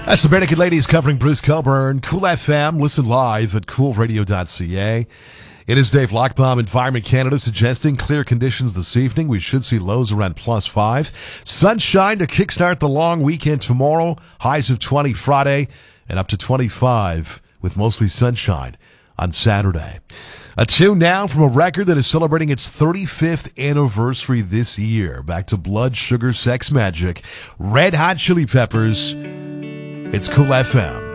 That's the Bare Naked Ladies covering Bruce Cockburn. Cool FM. Listen live at coolradio.ca. It is Dave Lockbaum, Environment Canada, suggesting clear conditions this evening. We should see lows around +5. Sunshine to kickstart the long weekend tomorrow. Highs of 20 Friday and up to 25 with mostly sunshine on Saturday. A tune now from a record that is celebrating its 35th anniversary this year. Back to Blood, Sugar, Sex Magic. Red Hot Chili Peppers. It's Cool FM.